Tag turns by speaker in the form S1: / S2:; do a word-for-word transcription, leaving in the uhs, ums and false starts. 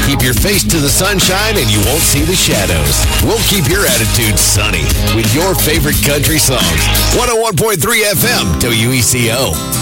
S1: Keep your face to the sunshine and you won't see the shadows. We'll keep your attitude sunny with your favorite country songs. one oh one point three F M, W E C O.